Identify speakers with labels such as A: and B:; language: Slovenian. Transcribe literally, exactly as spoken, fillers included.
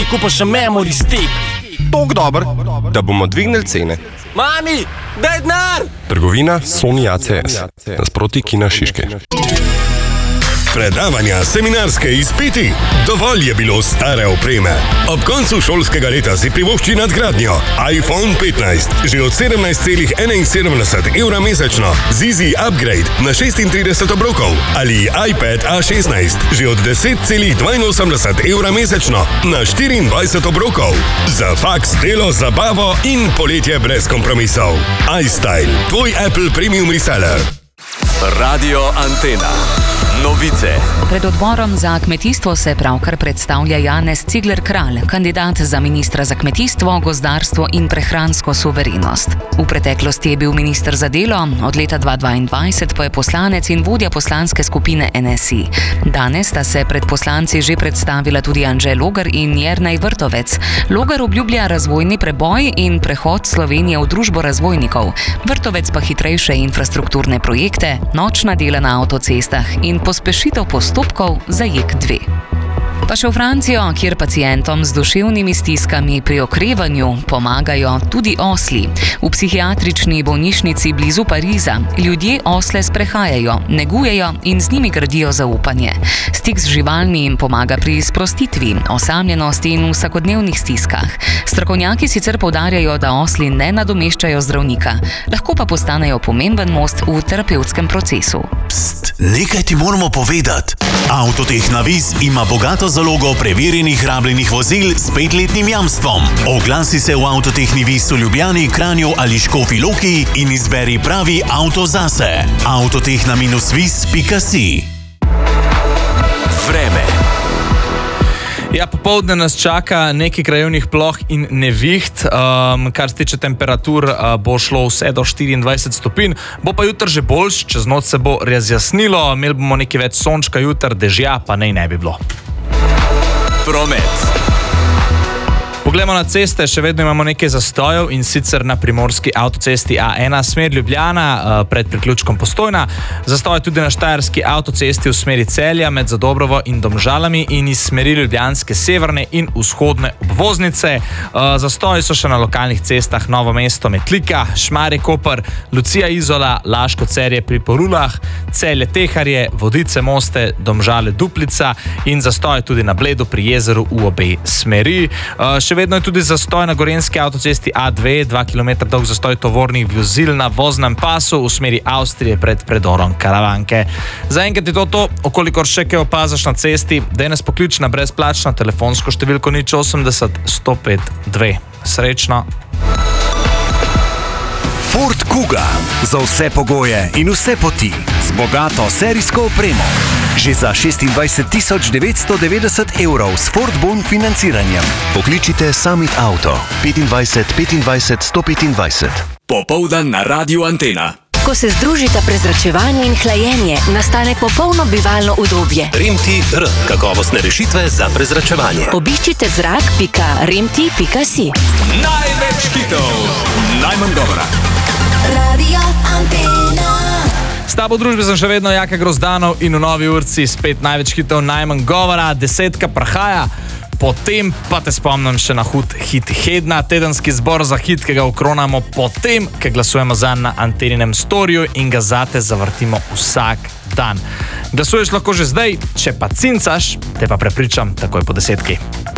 A: kupa še memory stick.
B: Tok dober, da bomo dvignili cene.
A: Mami, daj denar!
B: Trgovina Sony A C S, nasproti Kina Šiške.
C: Predavanja, seminarske izpiti. Dovolj je bilo stare opreme. Ob koncu šolskega leta si privošči nadgradnjo. iPhone petnajst, že od sedemnajst celih enainsedemdeset evra mesečno. Z Easy Upgrade na šestintrideset obrokov. Ali iPad A šestnajst, že od deset celih dvainosemdeset evra mesečno na štiriindvajset obrokov. Za faks, delo, zabavo in poletje brez kompromisov. iStyle, tvoj Apple Premium Reseller.
D: Radio Antena. Novice.
E: Pred odborom za kmetijstvo se pravkar predstavlja Janez Cigler Kralj, kandidat za ministra za kmetijstvo, gozdarstvo in prehransko suverenost. V preteklosti je bil minister za delo, od leta dva tisoč dvaindvajset pa je poslanec in vodja poslanske skupine N S I. Danes sta se pred poslanci že predstavila tudi Anže Logar in Jernej Vrtovec. Logar obljublja razvojni preboj in prehod Slovenije v družbo razvojnikov, Vrtovec pa hitrejše infrastrukturne projekte, nočna dela na avtocestah in pospešitev postopkov za J E K dve. Pa še v Francijo, kjer pacientom z duševnimi stiskami pri okrevanju pomagajo tudi osli. V psihiatrični bolnišnici blizu Pariza ljudje osle sprehajajo, negujejo in z njimi gradijo zaupanje. Stik z živalmi jim pomaga pri sprostitvi, osamljenosti in vsakodnevnih stiskah. Strokovnjaki sicer poudarjajo, da osli ne nadomeščajo zdravnika, lahko pa postanejo pomemben most v terapevtskem procesu.
F: Pst, nekaj ti moramo povedati. Avtotehna Viz ima bogato zalogo preverjenih rabljenih vozil s petletnim jamstvom. Oglasi se v Avtotehni Viz v Ljubljani, Kranju ali Škofji Loki in izberi pravi avto zase. avtotehna viz pika si.
D: Vreme.
G: Ja, popoldne nas čaka nekaj krajevnih ploh in neviht, um, kar se tiče temperatur, uh, bo šlo vse do štiriindvajset stopinj, bo pa jutr že boljš, čez noč se bo razjasnilo, imeli bomo nekaj več sončka, jutr dežja pa naj ne bi bilo.
D: Promet.
G: Poglejmo na ceste, še vedno imamo nekaj zastojev in sicer na primorski avtocesti A ena smer Ljubljana pred priključkom Postojna. Zastoj tudi na štajerski avtocesti v smeri Celja med Zadobrovo in Domžalami in iz smeri ljubljanske severne in vzhodne obvoznice. Zastoji so še na lokalnih cestah Novo mesto Metlika, Šmarje Koper, Lucija Izola, Laško Cerje pri Porulah, Celje Teharje, Vodice Moste, Domžale Duplica in zastoj tudi na Bledu pri jezeru v obe smeri. Še vedno je tudi zastoj na gorenjski avtocesti A dve, dva kilometra dolg zastoj tovornih vozil na voznem pasu v smeri Avstrije pred predorom Karavanke. Zaenkrat je to to, okolikor še kaj opazaš na cesti, daj nas poklič na brezplačno telefonsko številko nič osemdeset sto pet dve. Srečno!
H: Ford Kuga. Za vse pogoje in vse poti. Z bogato serijsko opremo. Že za šestindvajset tisoč devetsto devetdeset evrov s Ford Bon financiranjem. Pokličite Summit Auto. petindvajset petindvajset sto petindvajset.
D: Popoldan na Radio Antena.
I: Ko se združita prezračevanje in hlajenje, nastane popolno bivalno udobje.
J: Remti R. Kakovostne rešitve za prezračevanje.
I: Obiščite zrak pika remti pika si.
D: Največ hitov, najmanj govora.
I: Radio Antena.
G: S tabo v družbi sem še vedno Jaka Grozdanov in v novi urci spet največ hitov, najmanj govora, desetka prahaja. Potem pa te spomnim še na hud hit Hedna, tedenski zbor za hit, ki ga ukronamo potem, ki glasujemo zanj na Anteninem storiju in ga zate zavrtimo vsak dan. Glasuješ lahko že zdaj, če pa cincaš, te pa prepričam takoj po desetki.